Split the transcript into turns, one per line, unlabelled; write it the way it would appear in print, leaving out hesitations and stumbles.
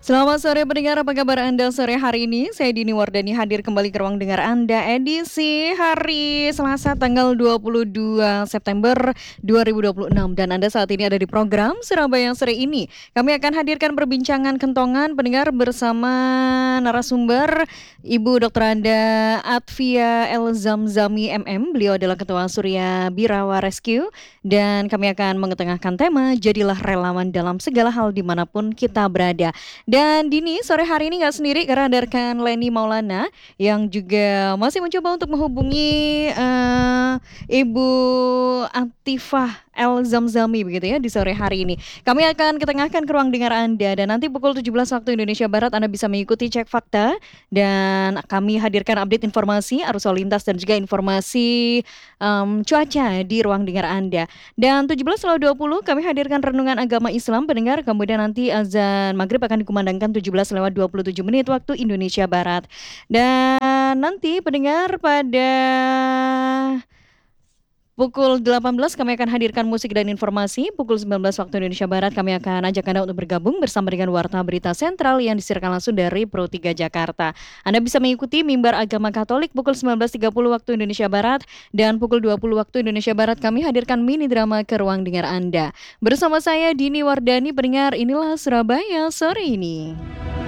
Selamat sore pendengar, apa kabar Anda sore hari ini? Saya Dini Wardani hadir kembali ke ruang dengar Anda edisi hari Selasa tanggal 22 September 2026. Dan Anda saat ini ada di program Surabaya Sore ini. Kami akan hadirkan perbincangan kentongan pendengar bersama narasumber Ibu Dr. Anda Atfia El Zamzami MM. Beliau adalah Ketua Surya Birawa Rescue. Dan kami akan mengetengahkan tema Jadilah Relawan dalam segala hal dimanapun kita berada. Dan Dini sore hari ini nggak sendiri karena ada rekan Leni Maulana yang juga masih mencoba untuk menghubungi Ibu Atifah El Zamzami begitu ya di sore hari ini. Kami akan ketengahkan ke ruang dengar Anda dan nanti pukul 17 waktu Indonesia Barat Anda bisa mengikuti cek fakta dan kami hadirkan update informasi arus lalu lintas dan juga informasi cuaca di ruang dengar Anda. Dan 17:20 kami hadirkan renungan agama Islam pendengar, kemudian nanti azan maghrib akan dikumandangkan 17:27 waktu Indonesia Barat. Dan nanti pendengar pada pukul 18 kami akan hadirkan musik dan informasi. Pukul 19 waktu Indonesia Barat kami akan ajak Anda untuk bergabung bersama dengan Warta Berita Sentral yang disiarkan langsung dari Pro 3 Jakarta. Anda bisa mengikuti mimbar agama Katolik pukul 19:30 waktu Indonesia Barat dan pukul 20 waktu Indonesia Barat kami hadirkan mini drama ke ruang dengar Anda. Bersama saya Dini Wardani pendengar, inilah Surabaya sore ini.